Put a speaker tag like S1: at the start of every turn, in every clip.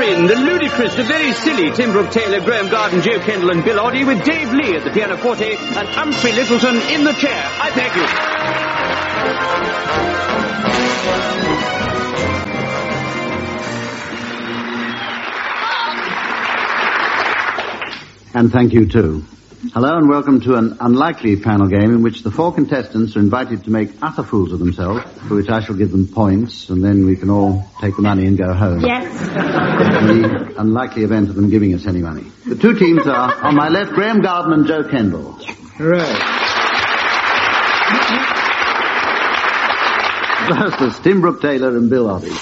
S1: Starring the ludicrous, the very silly Tim Brooke Taylor, Graham Garden, Joe Kendall and Bill Oddie, with Dave Lee at the pianoforte and Humphrey Littleton in the chair. I thank you.
S2: And thank you, too. Hello and welcome to an unlikely panel game in which the 4 contestants are invited to make utter fools of themselves, for which I shall give them points, and then we can all take the money and go home.
S3: Yes.
S2: In the unlikely event of them giving us any money. The 2 teams are, on my left, Graham Garden and Joe Kendall.
S3: Yes.
S2: Hooray. Versus Tim Brooke Taylor and Bill Oddie.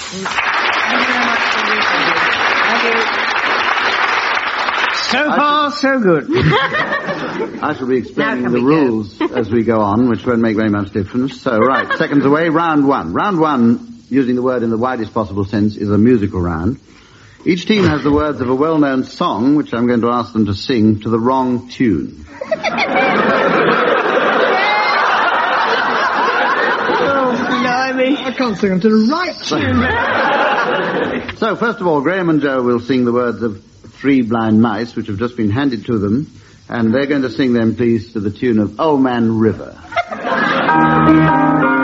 S1: So far, so good.
S2: I shall be explaining the rules as we go on, which won't make very much difference. So, right, seconds away, round 1. Round 1, using the word in the widest possible sense, is a musical round. Each team has the words of a well-known song, which I'm going to ask them to sing to the wrong tune.
S3: I can't sing them to the right tune.
S2: So, first of all, Graham and Joe will sing the words of 3 Blind Mice, which have just been handed to them, and they're going to sing them, please, to the tune of Old Man River.